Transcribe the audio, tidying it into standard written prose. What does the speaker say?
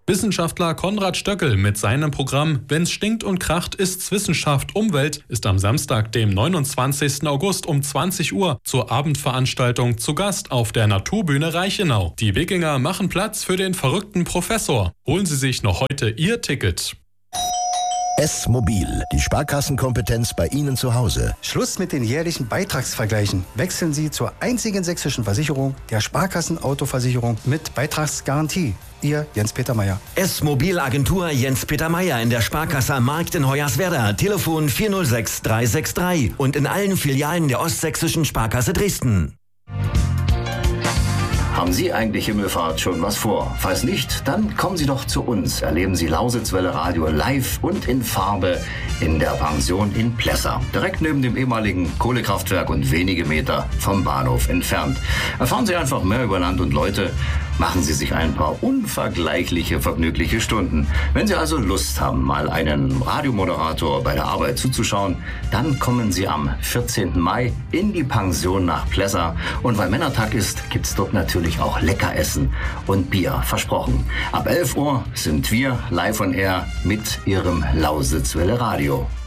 Wissenschaftler Konrad Stöckel mit seinem Programm Wenn's stinkt und kracht, ist's Wissenschaft Umwelt ist am Samstag, dem 29. August um 20 Uhr zur Abendveranstaltung zu Gast auf der Naturbühne Reichenau. Die Wikinger machen Platz für den verrückten Professor. Holen Sie sich noch heute Ihr Ticket. S-Mobil, die Sparkassenkompetenz bei Ihnen zu Hause. Schluss mit den jährlichen Beitragsvergleichen. Wechseln Sie zur einzigen sächsischen Versicherung, der Sparkassenautoversicherung mit Beitragsgarantie. Ihr Jens-Peter Meyer. S-Mobil-Agentur Jens-Peter Meyer in der Sparkasse am Markt in Hoyerswerda. Telefon 406 363 und in allen Filialen der Ostsächsischen Sparkasse Dresden. Haben Sie eigentlich Himmelfahrt schon was vor? Falls nicht, dann kommen Sie doch zu uns. Erleben Sie Lausitzwelle Radio live und in Farbe in der Pension in Plessa. Direkt neben dem ehemaligen Kohlekraftwerk und wenige Meter vom Bahnhof entfernt. Erfahren Sie einfach mehr über Land und Leute. Machen Sie sich ein paar unvergleichliche, vergnügliche Stunden. Wenn Sie also Lust haben, mal einen Radiomoderator bei der Arbeit zuzuschauen, dann kommen Sie am 14. Mai in die Pension nach Plessa. Und weil Männertag ist, gibt's dort natürlich auch Leckeressen und Bier, versprochen. Ab 11 Uhr sind wir live on air mit Ihrem Lausitzwelle Radio.